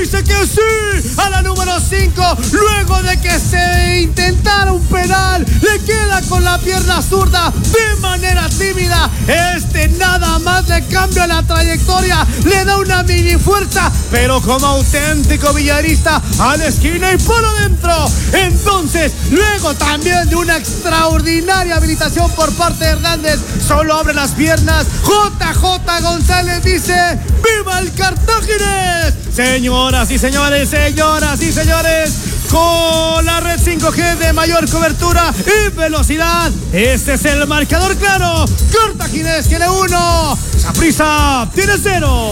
dice que sí a la número 5. Luego de que se intentara un penal, le queda con la pierna zurda de manera tímida. Nada más le cambia la trayectoria, le da una mini fuerza, pero como auténtico villarista, a la esquina y por adentro. Entonces, luego también de una extraordinaria habilitación por parte de Hernández, solo abre las piernas. JJ González dice: ¡viva el Cartaginés! Señoras y señores, con la red 5G de mayor cobertura y velocidad, este es el marcador claro. Cartaginés tiene 1, Saprissa tiene 0.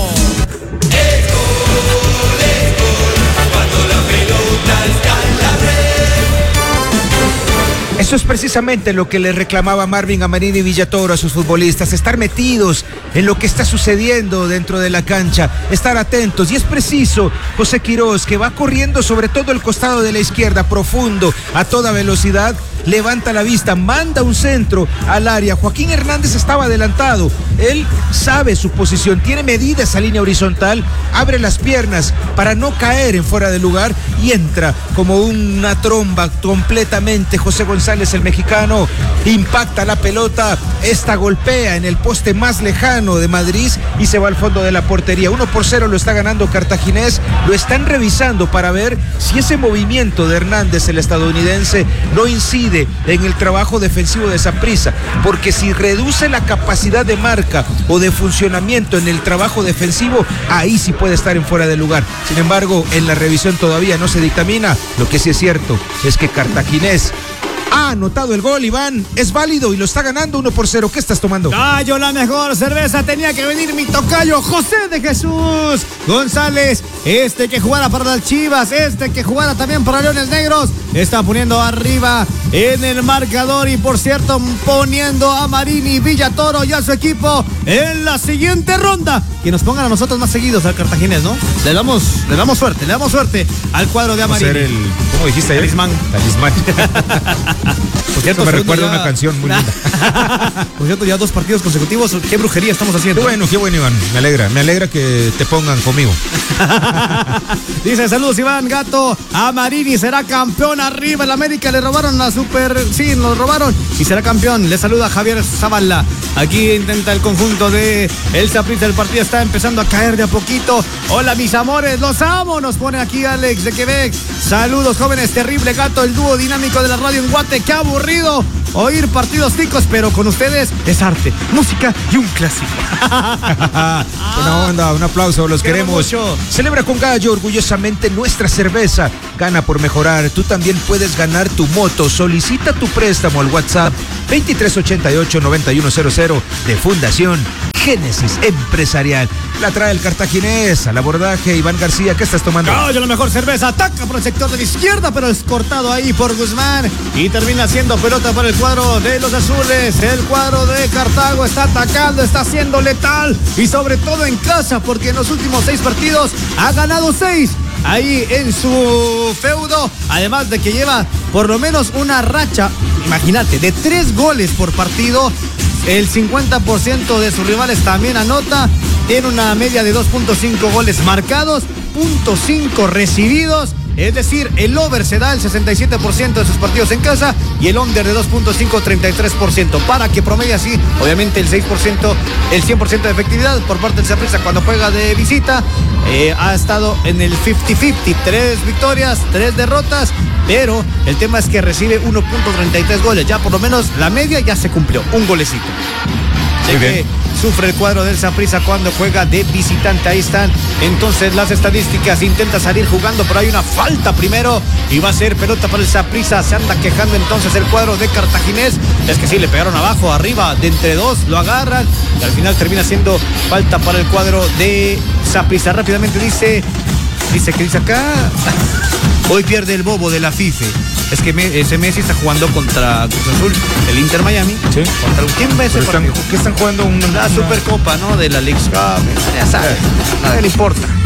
Cuando la pelota está en la red. Eso es precisamente lo que le reclamaba Marvin Amarini Villatoro a sus futbolistas: estar metidos en lo que está sucediendo dentro de la cancha, estar atentos. Y es preciso José Quirós, que va corriendo sobre todo el costado de la izquierda, profundo, a toda velocidad, levanta la vista, manda un centro al área. Joaquín Hernández estaba adelantado, él sabe su posición, tiene medida esa línea horizontal, abre las piernas para no caer en fuera de lugar y entra como una tromba completamente. José González, el mexicano, impacta la pelota, esta golpea en el poste más lejano de Madrid y se va al fondo de la portería. 1-0 lo está ganando Cartaginés. Lo están revisando para ver si ese movimiento de Hernández, el estadounidense, no incide en el trabajo defensivo de Saprissa, porque si reduce la capacidad de marca o de funcionamiento en el trabajo defensivo, ahí sí puede estar en fuera de lugar. Sin embargo, en la revisión todavía no se dictamina. Lo que sí es cierto es que Cartaginés ha anotado el gol, Iván, es válido y lo está ganando 1-0. ¿Qué estás tomando? Gallo, la mejor cerveza. Tenía que venir mi tocayo José de Jesús González, que jugara para las Chivas, que jugara también para Leones Negros. Está poniendo arriba en el marcador y, por cierto, poniendo a Marini Villatoro y a su equipo en la siguiente ronda. Que nos pongan a nosotros más seguidos al Cartaginés, ¿no? Le damos suerte al cuadro de Amarini. ¿Cómo dijiste ayer? Talismán. Por cierto, me recuerda una canción muy linda. Por cierto, ya 2 partidos consecutivos. ¿Qué brujería estamos haciendo? Qué bueno, Iván. Me alegra que te pongan conmigo. Dice: saludos, Iván Gato. A Marini será campeón arriba. En la América le robaron la super. Sí, nos robaron y será campeón. Le saluda Javier Zavala. Aquí intenta el conjunto de el Saprissa. El partido está empezando a caer de a poquito. Hola, mis amores, los amo. Nos pone aquí Alex de Quebec. Saludos, jóvenes. Terrible Gato, el dúo dinámico de la radio en Guate. Qué aburrido oír partidos ticos, pero con ustedes es arte, música y un clásico. Buena onda, un aplauso, los queremos mucho. Celebra con Gallo orgullosamente nuestra cerveza. Gana por mejorar. Tú también puedes ganar tu moto. Solicita tu préstamo al WhatsApp 2388-9100 de Fundación Génesis Empresarial. La trae el Cartaginés al abordaje. Iván García, ¿qué estás tomando? Gallo, la mejor cerveza. Ataca por el sector de la izquierda, pero es cortado ahí por Guzmán y termina haciendo pelota para el cuadro de los azules. El cuadro de Cartago está atacando, está siendo letal y sobre todo en casa, porque en los últimos 6 partidos ha ganado 6 ahí en su feudo, además de que lleva por lo menos una racha, imagínate, de 3 goles por partido. El 50% de sus rivales también anota. Tiene una media de 2.5 goles marcados, 0.5 recibidos. Es decir, el over se da el 67% de sus partidos en casa y el under de 2.5, 33%. Para que promedie así, obviamente, el 6%, el 100% de efectividad por parte del Saprissa cuando juega de visita. Ha estado en el 50-50, 3 victorias, 3 derrotas, pero el tema es que recibe 1.33 goles. Ya por lo menos la media ya se cumplió, un golecito. Así que sufre el cuadro del Saprissa cuando juega de visitante. Ahí están entonces las estadísticas. Intenta salir jugando, pero hay una falta primero y va a ser pelota para el Saprissa. Se anda quejando entonces el cuadro de Cartaginés. Es que sí, le pegaron abajo, arriba, de entre 2, lo agarran y al final termina siendo falta para el cuadro de Saprissa. Rápidamente dice que dice acá: hoy pierde el bobo de la FIFE. Es que ese Messi está jugando contra Cruz Azul, el Inter Miami. Sí. ¿Quién va a ese partido? ¿Qué están jugando? La Supercopa, ¿no? De la League Cup. Ya sabes, nadie le importa.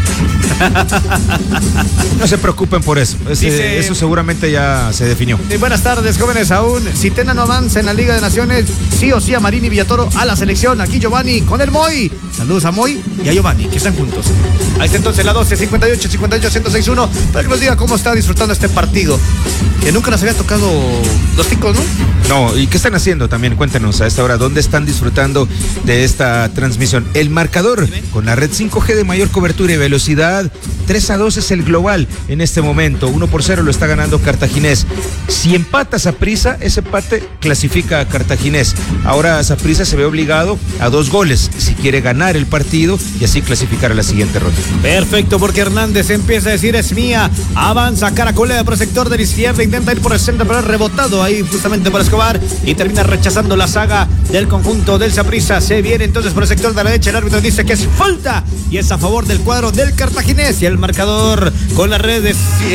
No se preocupen por eso. Eso seguramente ya se definió. Buenas tardes, jóvenes. Aún si Tena no avanza en la Liga de Naciones, sí o sí a Marín y Villatoro a la selección. Aquí Giovanni con el Moy. Saludos a Moy y a Giovanni, que están juntos. Ahí está entonces la 12, 58-1061, para que nos diga cómo está disfrutando este partido. Que nunca nos había tocado los ticos, ¿no? No, ¿y qué están haciendo también? Cuéntenos a esta hora, ¿dónde están disfrutando de esta transmisión? El marcador, con la red 5G de mayor cobertura y velocidad, 3-2 es el global en este momento. 1-0 lo está ganando Cartaginés. Si empata Saprissa, ese empate clasifica a Cartaginés. Ahora Saprissa se ve obligado a 2 goles si quiere ganar el partido y así clasificar a la siguiente ronda. Perfecto, porque Hernández empieza a decir es mía. Avanza, caracolea por el sector de la izquierda, intenta ir por el centro, pero es rebotado ahí justamente por Escobar y termina rechazando la saga del conjunto del Saprissa. Se viene entonces por el sector de la derecha. El árbitro dice que es falta y es a favor del cuadro del Cartaginés. Y el marcador con la red de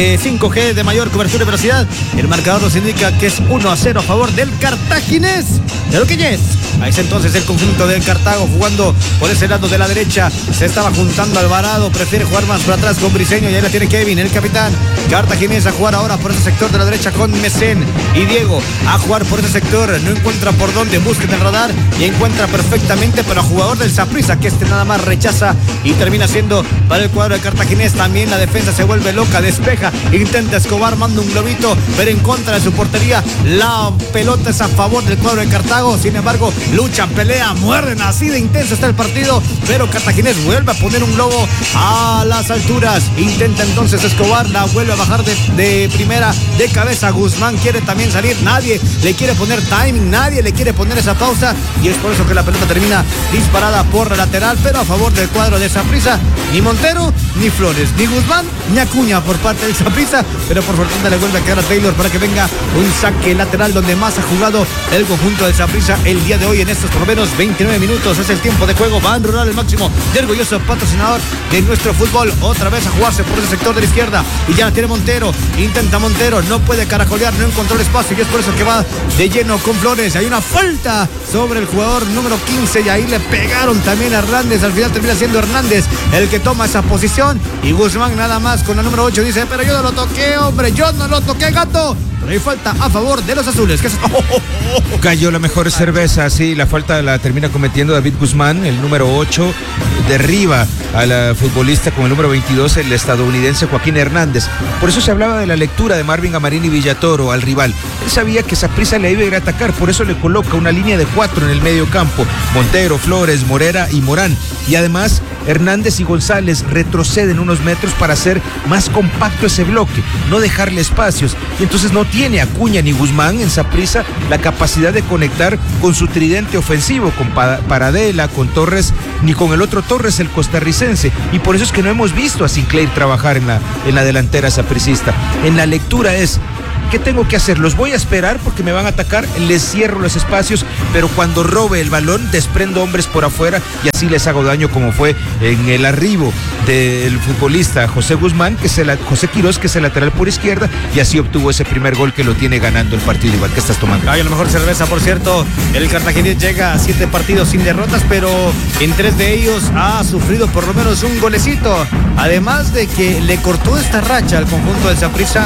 5G de mayor cobertura y velocidad, el marcador nos indica que es 1-0 a favor del Cartaginés. De lo que ya es. Ahí es entonces el conjunto del Cartago jugando por ese lado de la derecha. Se estaba juntando Alvarado, prefiere jugar más por atrás con Briseño y ahí la tiene Kevin, el capitán. Cartaginés a jugar ahora por ese sector de la derecha con Mesén y Diego a jugar por ese sector. No encuentra por dónde, busca en el radar y encuentra perfectamente, pero jugador del Saprissa que nada más rechaza y termina siendo para el cuadro de Cartaginés. También la defensa se vuelve loca, despeja, intenta Escobar, manda un globito, pero en contra de su portería. La pelota es a favor del cuadro de Cartago. Sin embargo, luchan, pelean, muerden, así de intenso está el partido, pero Cartaginés vuelve a poner un globo a las alturas. Intenta entonces Escobar, la vuelve a bajar de primera, de cabeza. Guzmán quiere también salir, nadie le quiere poner timing, nadie le quiere poner esa pausa y es por eso que la pelota termina disparada por la lateral, pero a favor del cuadro de Saprissa. Ni Montero, ni Flores, ni Guzmán, ni Acuña por parte del Saprissa, pero por fortuna le vuelve a quedar a Taylor para que venga un saque lateral donde más ha jugado el conjunto de Saprissa el día de hoy en estos por lo menos 29 minutos. Es el tiempo de juego. Ban Rural, el máximo y orgulloso patrocinador de nuestro fútbol. Otra vez a jugarse por el sector de la izquierda y ya la tiene Montero. Intenta Montero, no puede caracolear, no encontró el espacio y es por eso que va de lleno con Flores. Hay una falta sobre el jugador número 15 y ahí le pegaron también a Hernández. Al final termina siendo Hernández el que toma esa posición y Guzmán nada más con la número 8 dice, pero yo no lo toqué, hombre, yo no lo toqué, gato. Pero hay falta a favor de los azules. Cayó la mejor cerveza, sí, la falta la termina cometiendo David Guzmán, el número 8, derriba a la futbolista con el número 22, el estadounidense Joaquín Hernández. Por eso se hablaba de la lectura de Marvin Amarini Villatoro al rival. Él sabía que Saprissa le iba a ir a atacar, por eso le coloca una línea de 4 en el medio campo. Montero, Flores, Morera y Morán. Y además, Hernández y González retroceden unos metros para hacer más compacto ese bloque, no dejarle espacios. Y entonces no tiene Acuña ni Guzmán en Saprissa la capacidad de conectar con su tridente ofensivo, con Paradela, con Torres, ni con el otro Torres, el costarricense. Y por eso es que no hemos visto a Sinclair trabajar en la delantera sapricista. En la lectura es, ¿qué tengo que hacer? Los voy a esperar porque me van a atacar, les cierro los espacios, pero cuando robe el balón desprendo hombres por afuera y así les hago daño, como fue en el arribo del futbolista José Guzmán, José Quirós, que es el lateral por izquierda, y así obtuvo ese primer gol que lo tiene ganando el partido. Igual que estás tomando. Hay la mejor cerveza, por cierto. El Cartaginés llega a 7 partidos sin derrotas, pero en 3 de ellos ha sufrido por lo menos un golecito. Además de que le cortó esta racha al conjunto del Saprissa,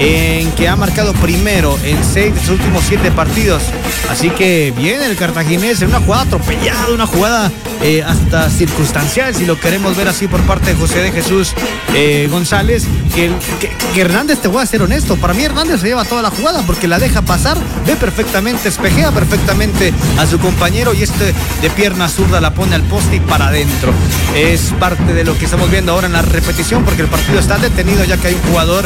en que ha marcado primero en 6 de sus últimos 7 partidos. Así que viene el Cartaginés en una jugada atropellada, una jugada hasta circunstancial, si lo queremos ver así, por parte de José de Jesús González, que Hernández, te voy a ser honesto, para mí Hernández se lleva toda la jugada porque la deja pasar, ve perfectamente, espejea perfectamente a su compañero y de pierna zurda la pone al poste y para adentro. Es parte de lo que estamos viendo ahora en la repetición, porque el partido está detenido ya que hay un jugador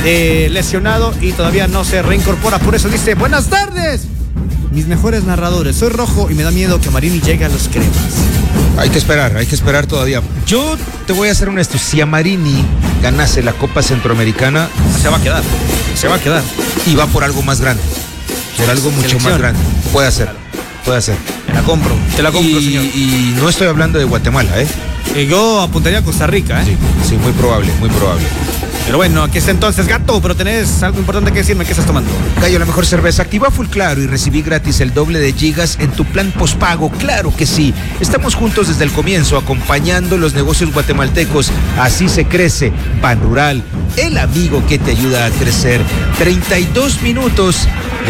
lesionado y todavía no se reincorpora. Por eso dice, buenas tardes, mis mejores narradores, soy rojo y me da miedo que Amarini llegue a los cremas. Hay que esperar todavía. Yo te voy a ser honesto, si Amarini ganase la Copa Centroamericana, se va a quedar. Y va por algo más grande, por algo mucho más grande. Puede ser. Te la compro, señor. Y no estoy hablando de Guatemala, Yo apuntaría a Costa Rica, Sí, muy probable. Pero bueno, aquí está entonces, Gato, pero tenés algo importante que decirme. ¿Qué estás tomando? Gallo, la mejor cerveza. Activa Full Claro y recibí gratis el doble de gigas en tu plan postpago. Claro que sí. Estamos juntos desde el comienzo, acompañando los negocios guatemaltecos. Así se crece. Ban Rural, el amigo que te ayuda a crecer. 32 minutos,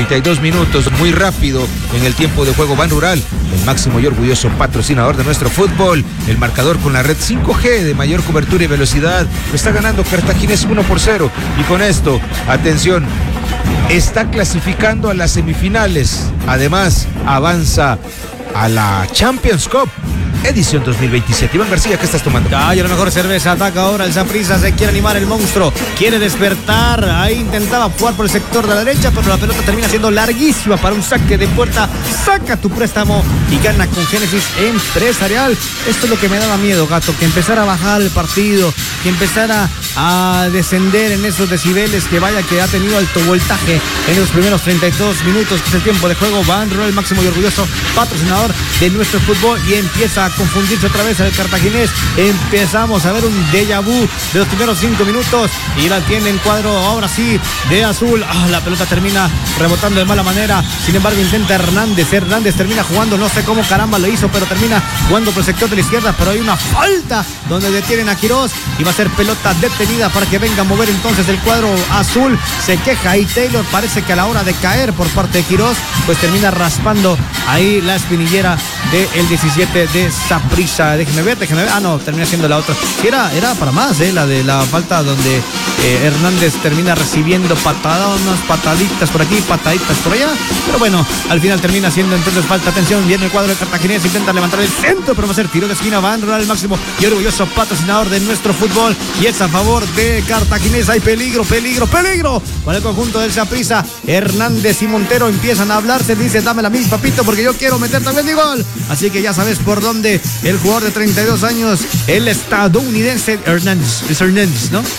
muy rápido en el tiempo de juego. Ban Rural, el máximo y orgulloso patrocinador de nuestro fútbol. El marcador con la red 5G de mayor cobertura y velocidad. Lo está ganando Cartaginés 1-0. Y con esto, atención, está clasificando a las semifinales. Además, avanza a la Champions Cup edición 2027. Iván García, ¿qué estás tomando? Gallo, la mejor cerveza. Ataca ahora el Saprissa. Se quiere animar el monstruo. Quiere despertar. Ahí intentaba jugar por el sector de la derecha, pero la pelota termina siendo larguísima para un saque de puerta. Saca tu préstamo y gana con Génesis Empresarial. Esto es lo que me daba miedo, Gato, que empezara a bajar el partido, que empezara a descender en esos decibeles, que vaya que ha tenido alto voltaje en los primeros 32 minutos, que es el tiempo de juego. Ban Rural, el máximo y orgulloso patrocinador de nuestro fútbol, y empieza a confundirse otra vez el cartaginés. Empezamos a ver un déjà vu de los primeros 5 minutos y la tiene en cuadro ahora sí de azul. La pelota termina rebotando de mala manera. Sin embargo, intenta Hernández termina jugando, no sé cómo caramba lo hizo, pero termina jugando por el sector de la izquierda, pero hay una falta donde detienen a Quirós y va a ser pelota detenida para que venga a mover entonces el cuadro azul. Se queja ahí Taylor, parece que a la hora de caer por parte de Quirós, pues termina raspando ahí la espinillera del 17 de Saprissa. Déjeme ver. No, termina siendo la otra. Sí, era para más, la de la falta donde Hernández termina recibiendo unas pataditas por aquí, pataditas por allá. Pero bueno, al final termina siendo entonces falta. Atención, viene el cuadro de Cartaginés, intenta levantar el centro, pero va a ser tiro de esquina. Ban Rural, el máximo y orgulloso patrocinador de nuestro fútbol, y es a favor de Cartaginés. Hay peligro para el conjunto del Saprissa. Hernández y Montero empiezan a hablarse, dice: dame la mil, papito, porque yo quiero meter también mi gol. Así que ya sabes por dónde el jugador de 32 años, el estadounidense Hernández. Es Hernández, ¿no?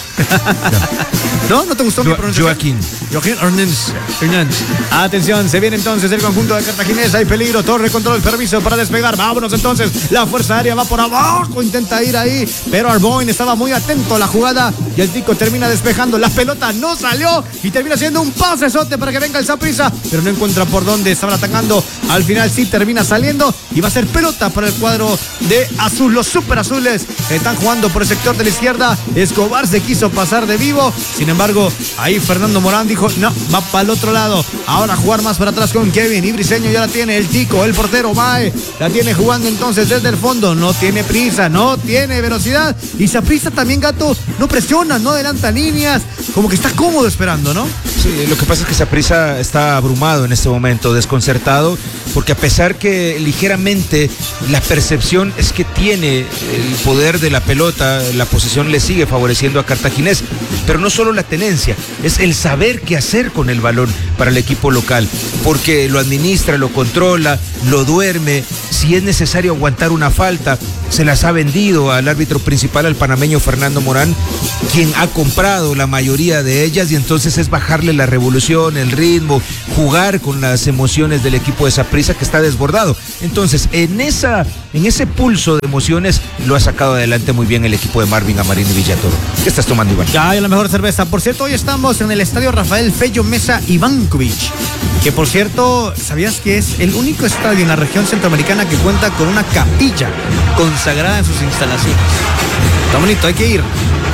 ¿No te gustó mi pronunciación? Joaquín Hernández. Atención, se viene entonces el conjunto de Cartaginés. Hay peligro, torre, control, permiso para despegar. Vámonos entonces, la fuerza aérea va por abajo, intenta ir ahí, pero Arboin estaba muy atento a la jugada y el tico termina despejando. La pelota no salió y termina siendo un pasesote para que venga el Saprissa, pero no encuentra por dónde. Estaban atacando, al final sí termina saliendo y va a ser pelota para el cuadro de azul. Los super azules están jugando por el sector de la izquierda. Escobar se quiso pasar de vivo, sin embargo ahí Fernando Morán dijo: no, va para el otro lado. Ahora jugar más para atrás con Kevin y Briseño. Ya la tiene el tico, el portero Mae, la tiene jugando entonces desde el fondo. No tiene prisa, no tiene velocidad, y Saprissa también, Gato, no presiona, no adelanta líneas, como que está cómodo esperando, ¿no? Sí, lo que pasa es que Saprissa está abrumado en este momento, desconcertado, porque a pesar que ligeramente la percepción es que tiene el poder de la pelota, la posesión le sigue favoreciendo a Cartaginés, pero no solo la tenencia, es el saber qué hacer con el balón para el equipo local, porque lo administra, lo controla, lo duerme. Si es necesario aguantar una falta, se las ha vendido al árbitro principal, al panameño Fernando Morán, quien ha comprado la mayoría de ellas, y entonces es bajarle la revolución, el ritmo, jugar con las emociones del equipo de Saprissa, que está desbordado. Entonces, en ese pulso de emociones lo ha sacado adelante muy bien el equipo de Marvin Amarini Villatoro. ¿Qué estás tomando, Iván? Ya hay la mejor cerveza. Por cierto, hoy estamos en el estadio Rafael Fello Mesa Ivánkovic, que por cierto, ¿sabías que es el único estadio en la región centroamericana que cuenta con una capilla consagrada en sus instalaciones? Está bonito, hay que ir.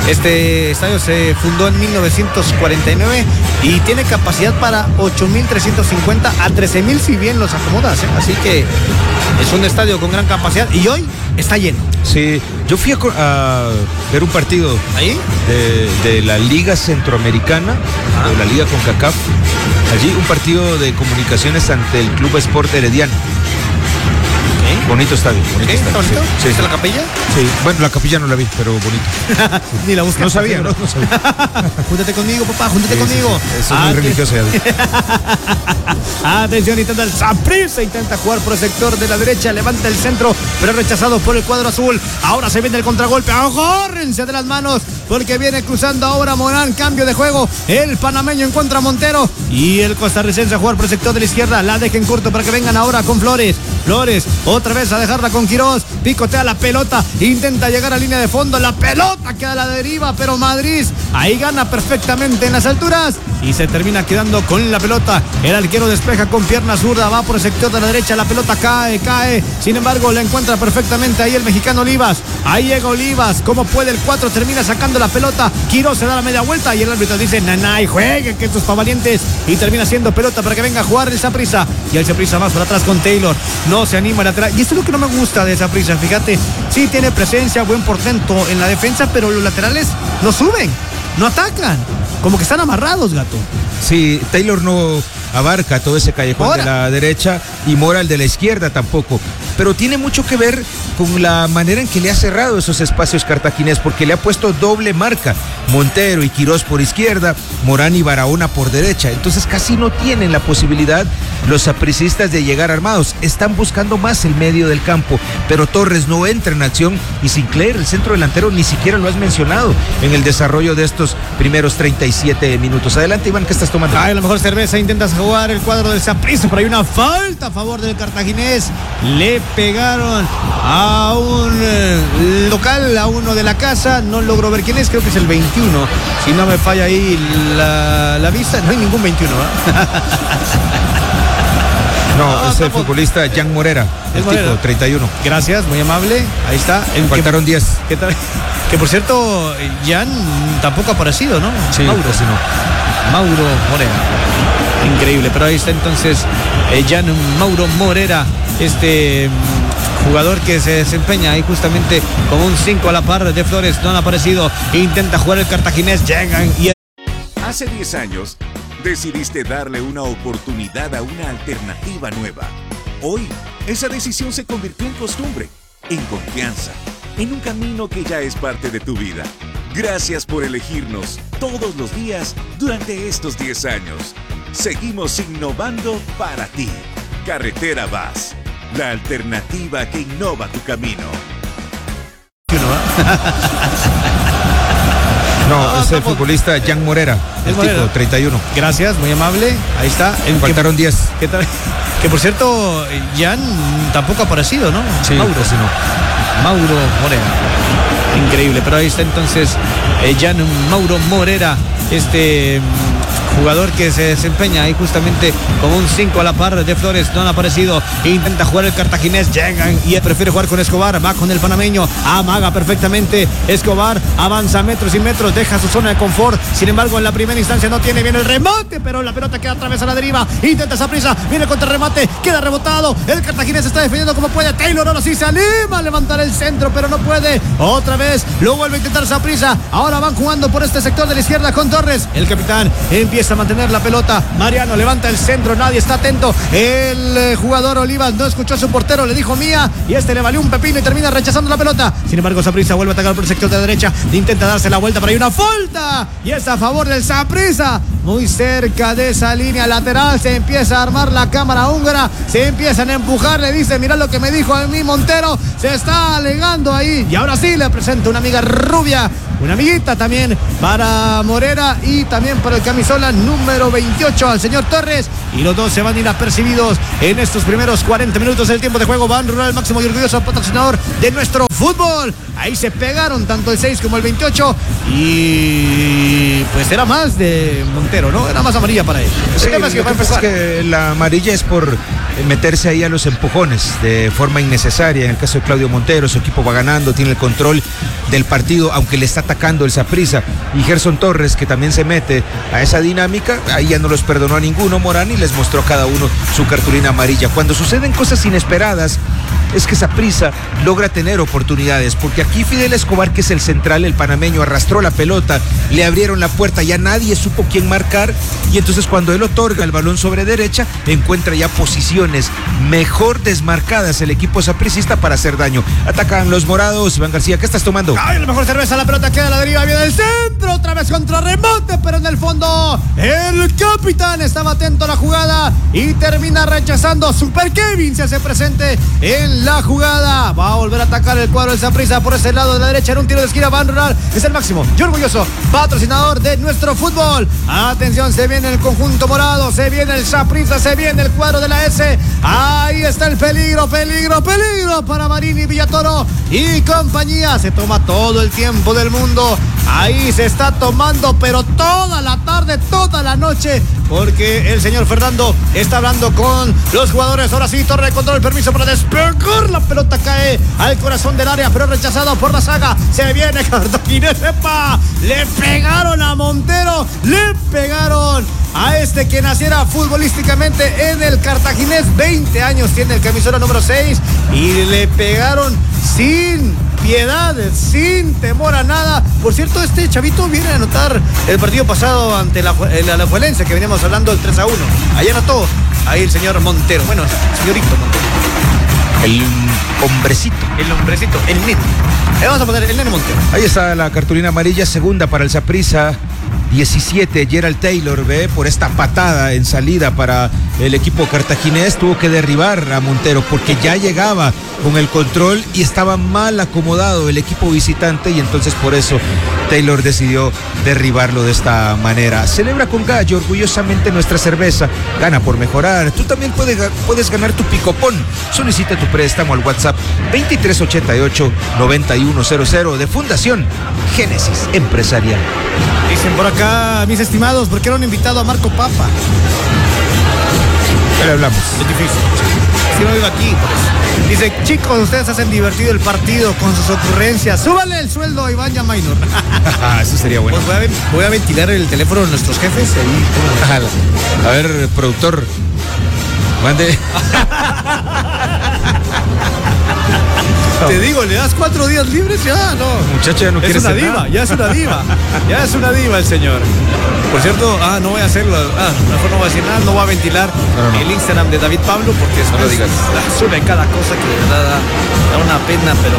Este estadio se fundó en 1949 y tiene capacidad para 8.350 a 13.000 si bien los acomodas, ¿eh? Así que es un estadio con gran capacidad y hoy está lleno. Sí, yo fui a ver un partido ¿ahí? De la Liga Centroamericana, de la Liga CONCACAF. Allí un partido de comunicaciones ante el Club Sport Herediano. Bonito estadio. ¿Está bonito? Sí. ¿Está la capilla? Sí, bueno, la capilla no la vi, pero bonito. Ni la busqué. No sabía, no sabía. Júntate conmigo, papá, júntate conmigo. Sí, eso es muy religioso. Atención, intenta el Saprissa, intenta jugar por el sector de la derecha, levanta el centro, pero rechazado por el cuadro azul. Ahora se viene el contragolpe, agórrense de las manos, porque viene cruzando ahora Morán, cambio de juego. El panameño encuentra a Montero y el costarricense a jugar por el sector de la izquierda. La deja en corto para que vengan ahora con Flores. Flores, otra vez a dejarla con Quirós, picotea la pelota, intenta llegar a línea de fondo, la pelota queda a la deriva, pero Madrid ahí gana perfectamente en las alturas y se termina quedando con la pelota. El arquero despeja con pierna zurda, va por el sector de la derecha, la pelota cae, sin embargo la encuentra perfectamente ahí el mexicano Olivas, ahí llega Olivas, como puede el 4, termina sacando la pelota, Quirós se da la media vuelta y el árbitro dice, nanay, jueguen que estos pavalientes, y termina siendo pelota para que venga a jugar el Saprissa, y el Saprissa más para atrás con Taylor, no se anima a lateral, y esto es lo que no me gusta de Saprissa, fíjate, sí tiene presencia, buen portento en la defensa, pero los laterales no suben, no atacan, como que están amarrados, gato. Sí, Taylor no abarca todo ese callejón de la derecha y Mora el de la izquierda tampoco, pero tiene mucho que ver con la manera en que le ha cerrado esos espacios Cartaginés, porque le ha puesto doble marca, Montero y Quirós por izquierda, Morán y Barahona por derecha, entonces casi no tienen la posibilidad los sapricistas de llegar armados, están buscando más el medio del campo, pero Torres no entra en acción y Sinclair, el centro delantero, ni siquiera lo has mencionado en el desarrollo de estos primeros 37 minutos. Adelante, Iván, ¿qué estás tomando? Ay, a lo mejor cerveza, intentas jugar el cuadro del Saprissa, pero hay una falta a favor del Cartaginés, le pegaron a un local, a uno de la casa, no logro ver quién es, creo que es el 21, si no me falla ahí la vista, no hay ningún 21, No, es el futbolista Jan Morera, el tipo 31. Gracias, muy amable, ahí está. Faltaron 10. ¿Qué tal? Que por cierto, Jan tampoco ha aparecido, ¿no? Sí, Mauro, sí, no. Mauro Morera. Increíble, pero ahí está entonces Jan Mauro Morera, jugador que se desempeña ahí justamente como un 5 a la par de Flores, no han aparecido, intenta jugar el Cartaginés, llegan y... Hace 10 años decidiste darle una oportunidad a una alternativa nueva. Hoy, esa decisión se convirtió en costumbre, en confianza, en un camino que ya es parte de tu vida. Gracias por elegirnos todos los días durante estos 10 años. Seguimos innovando para ti. Carretera Vaz, la alternativa que innova tu camino. No, es el futbolista Jan Morera, el tipo 31. Gracias, muy amable, ahí está. Faltaron 10. ¿Qué tal? Que por cierto, Jan tampoco ha aparecido, ¿no? Sí, Mauro, sí, no. Mauro Morera. Increíble, pero ahí está entonces Jan Mauro Morera, jugador que se desempeña ahí justamente como un 5 a la par de Flores, no han aparecido, intenta jugar el Cartaginés, llegan y prefiere jugar con Escobar, va con el panameño, amaga perfectamente, Escobar avanza metros y metros, deja su zona de confort, sin embargo en la primera instancia no tiene bien el remate, pero la pelota queda otra vez a la deriva, intenta Saprissa, viene contra el remate, queda rebotado, el Cartaginés está defendiendo como puede, Taylor ahora sí se anima a levantar el centro, pero no puede, otra vez lo vuelve a intentar Saprissa, ahora van jugando por este sector de la izquierda con Torres, el capitán empieza a mantener la pelota, Mariano levanta el centro, nadie está atento, el jugador Olivas no escuchó a su portero, le dijo mía, y le valió un pepino y termina rechazando la pelota, sin embargo Saprissa vuelve a atacar por el sector de la derecha, intenta darse la vuelta, pero hay una falta, y es a favor del Saprissa, muy cerca de esa línea lateral, se empieza a armar la cámara húngara, se empiezan a empujar, le dice, mirá lo que me dijo a mí Montero, se está alegando ahí, y ahora sí le presento una amiga rubia, una amiguita también para Morera y también para el camisola número 28 al señor Torres, y los dos se van inapercibidos en estos primeros 40 minutos del tiempo de juego. Ban Rural, máximo y orgulloso patrocinador de nuestro fútbol. Ahí se pegaron tanto el 6 como el 28 y pues era más de Montero, ¿no? Era más amarilla para él. Sí, lo que pasa es que la amarilla es por meterse ahí a los empujones de forma innecesaria. En el caso de Claudio Montero, su equipo va ganando, tiene el control del partido, aunque le está atacando el Saprissa, y Gerson Torres, que también se mete a esa dinámica, ahí ya no los perdonó a ninguno Morán y les mostró a cada uno su cartulina amarilla. Cuando suceden cosas inesperadas es que Saprissa logra tener oportunidades, porque aquí Fidel Escobar, que es el central, el panameño, arrastró la pelota, le abrieron la puerta, ya nadie supo quién marcar, y entonces cuando él otorga el balón sobre derecha, encuentra ya posiciones mejor desmarcadas el equipo sapricista para hacer daño. Atacan los morados. Iván García, ¿qué estás tomando? Ay, la mejor cerveza, la pelota queda a la deriva, viene del centro, otra vez contra remote, pero en el fondo el capitán estaba atento a la jugada y termina rechazando. Super Kevin se hace presente en la jugada. Va a volver a atacar el cuadro del Saprissa por ese lado de la derecha en un tiro de esquina. Ban Rural es el máximo y orgulloso patrocinador de nuestro fútbol. Atención, se viene el conjunto morado, se viene el Saprissa, se viene el cuadro de la S. Ahí está el peligro para Marini, Villatoro y compañía. Se toma todo el tiempo del mundo. Ahí se está tomando, pero toda la tarde, toda la noche, porque el señor Fernando está hablando con los jugadores. Ahora sí, torre de control, permiso para despegar. La pelota cae al corazón del área, pero rechazado por la saga. Se viene Cartaginés, ¡epa! Le pegaron a Montero, le pegaron a este que naciera futbolísticamente en el Cartaginés. 20 años tiene el camiseta número 6 y le pegaron sin piedad, sin temor a nada. Por cierto, este chavito viene a anotar el partido pasado ante la Alajuelense, que veníamos hablando del 3-1. Ahí anotó, ahí el señor Montero. Bueno, señorito Montero. El hombrecito, el nene. Le vamos a poner el nene Montero. Ahí está la cartulina amarilla, segunda para el Saprissa. 17, Gerald Taylor, ve, por esta patada en salida para el equipo cartaginés, tuvo que derribar a Montero porque ya llegaba con el control y estaba mal acomodado el equipo visitante, y entonces por eso Taylor decidió derribarlo de esta manera. Celebra con Gallo orgullosamente nuestra cerveza, gana por mejorar. Tú también puedes ganar tu picopón. Solicita tu préstamo al WhatsApp 2388-9100 de Fundación Génesis Empresarial. Dicen por acá, mis estimados, ¿por qué no han invitado a Marco Papa? Ya le hablamos. Es difícil. Si no vivo aquí, pues. Dice, chicos, ustedes hacen divertido el partido con sus ocurrencias. Súbale el sueldo a Iván Yamainor. Eso sería bueno. Pues voy a ventilar el teléfono de nuestros jefes. Ahí. A ver, productor, mande. Te digo, le das 4 días libres, ya no. Muchacha ya no quiere ser diva, nada. Ya es una diva. Ya es una diva el señor. Por cierto, no voy a hacerlo. Mejor no voy a decir nada, no voy a ventilar el Instagram de David Pablo, porque no lo digas. Sube cada cosa que de verdad da una pena, pero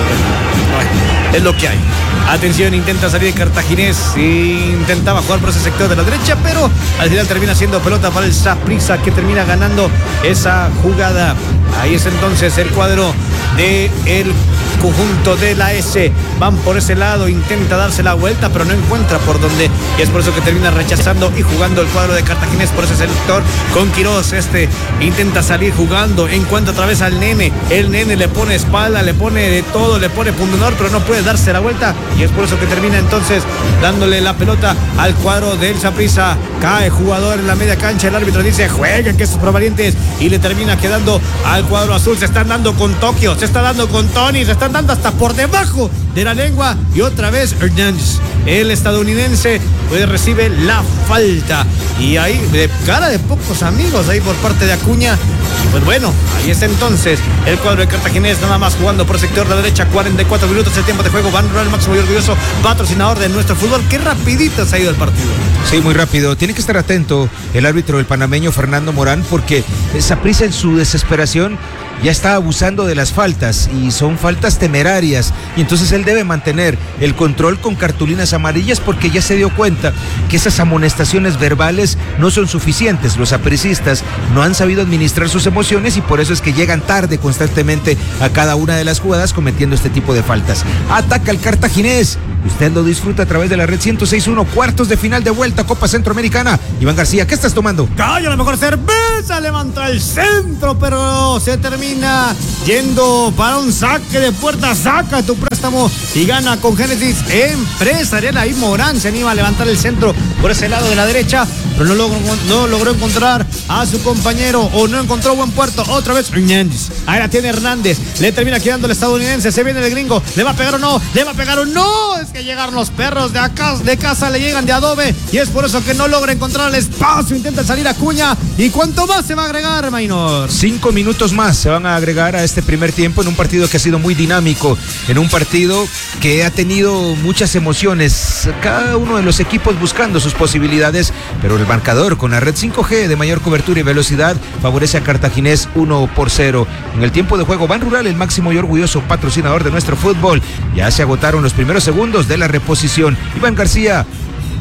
bueno, es lo que hay. Atención, intenta salir Cartaginés, intentaba jugar por ese sector de la derecha, pero al final termina siendo pelota para el Saprissa, que termina ganando esa jugada. Ahí es entonces el cuadro del conjunto de la S. Van por ese lado, intenta darse la vuelta, pero no encuentra por dónde, y es por eso que termina rechazando y jugando el cuadro de Cartaginés por ese sector con Quiroz. Intenta salir jugando, encuentra otra vez al nene. El nene le pone espalda, le pone de todo, le pone pundonor, pero no puede darse la vuelta, y es por eso que termina entonces dándole la pelota al cuadro del Saprissa. Cae jugador en la media cancha, el árbitro dice jueguen que estos provalientes, y le termina quedando al cuadro azul. Se están dando con Tokio, se está dando con Tony, se están dando hasta por debajo de la lengua, y otra vez Hernández, el estadounidense, pues recibe la falta, y ahí de cara de pocos amigos ahí por parte de Acuña. Y pues bueno, ahí está entonces el cuadro de Cartaginés, nada más jugando por el sector de la derecha. 44 minutos el tiempo de juego. Ban Rural, máximo y orgulloso patrocinador de nuestro fútbol. Qué rapidito se ha ido el partido. Sí, muy rápido. Tiene que estar atento el árbitro, el panameño Fernando Morán, porque Saprissa en su desesperación ya está abusando de las faltas, y son faltas temerarias, y entonces él debe mantener el control con cartulinas amarillas, porque ya se dio cuenta que esas amonestaciones verbales no son suficientes. Los sapricistas no han sabido administrar sus emociones, y por eso es que llegan tarde constantemente a cada una de las jugadas cometiendo este tipo de faltas. Ataca el Cartaginés, usted lo disfruta a través de la red 106.1, cuartos de final de vuelta Copa Centroamericana. Iván García, ¿qué estás tomando? Calla, la mejor cerveza, levanta el centro, pero se termina yendo para un saque de puerta. Saca tu préstamo y gana con Génesis Empresarial. Ahí Morán se anima a levantar el centro por ese lado de la derecha, pero no logró encontrar a su compañero, o no encontró buen puerto. Otra vez Hernández, ahí la tiene Hernández, le termina quedando el estadounidense. Se viene el gringo, le va a pegar o no, le va a pegar o no. Es que llegan los perros de acá, de casa, le llegan de adobe, y es por eso que no logra encontrar el espacio. Intenta salir Acuña, y ¿cuánto más se va a agregar, Maynor? 5 minutos más se van a agregar a este primer tiempo, en un partido que ha sido muy dinámico, en un partido que ha tenido muchas emociones, cada uno de los equipos buscando sus posibilidades, pero el marcador con la red 5G de mayor cobertura y velocidad favorece a Cartaginés 1-0. En el tiempo de juego, Ban Rural, el máximo y orgulloso patrocinador de nuestro fútbol. Ya se agotaron los primeros segundos de la reposición. Iván García,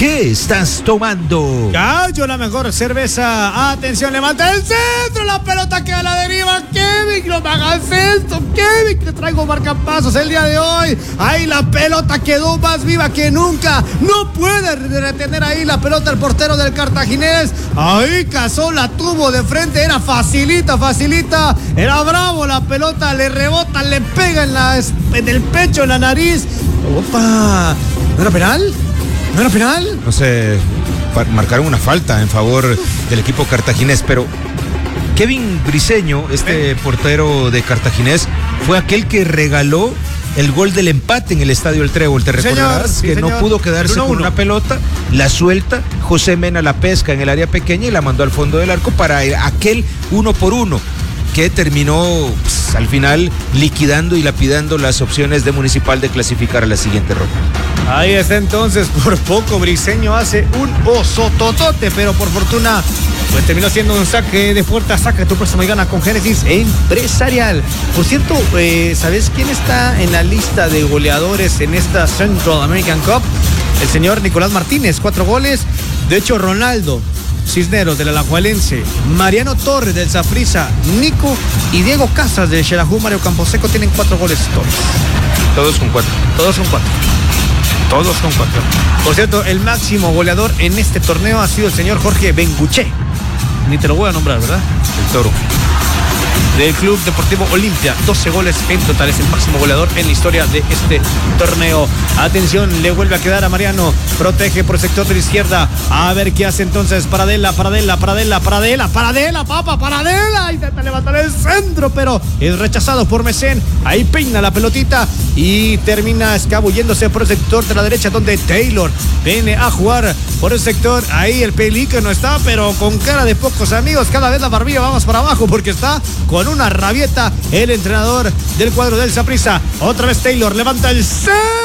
¿Qué estás tomando? Gallo, la mejor cerveza. Atención, levanta el centro. La pelota queda a la deriva. Kevin, no me hagas esto. Kevin, te traigo marcapasos el día de hoy. Ahí la pelota quedó más viva que nunca. No puede retener ahí la pelota el portero del cartaginés. Ahí Cazó, la tuvo de frente. Era facilita. Era bravo la pelota. Le rebota, le pega en el pecho, en la nariz. Opa. ¿No era penal? ¿No era penal? No sé, marcaron una falta en favor del equipo cartaginés, pero Kevin Briseño, portero de cartaginés, fue aquel que regaló el gol del empate en el Estadio El Trébol. ¿Te recordarás? Sí, que señor. No pudo quedarse con una pelota, la suelta, José Mena la pesca en el área pequeña y la mandó al fondo del arco para aquel 1-1 que terminó al final liquidando y lapidando las opciones de Municipal de clasificar a la siguiente ronda. Ahí está entonces, por poco Briseño hace un osototote, pero por fortuna pues terminó siendo un saque de puerta. Saca tu próxima y gana con Génesis Empresarial. Por cierto, ¿sabes quién está en la lista de goleadores en esta Central American Cup? El señor Nicolás Martínez, 4 goles. De hecho, Ronaldo Cisneros del Alajuelense, Mariano Torres del Saprissa, Nico y Diego Casas del Xelajú Mario Camposeco tienen 4 goles todos. Todos con 4. Por cierto, el máximo goleador en este torneo ha sido el señor Jorge Benguché. Ni te lo voy a nombrar, ¿verdad? El Toro. Del Club Deportivo Olimpia, 12 goles en total, es el máximo goleador en la historia de este torneo. Atención, le vuelve a quedar a Mariano, protege por el sector de la izquierda, a ver qué hace entonces. Paradela, intenta levantar el centro, pero es rechazado por Mesén. Ahí peina la pelotita y termina escabulléndose por el sector de la derecha, donde Taylor viene a jugar por el sector. Ahí el pelícano está, pero con cara de pocos amigos. Cada vez la barbilla va más para abajo porque está con una rabieta el entrenador del cuadro del Saprissa. Otra vez Taylor levanta el centro.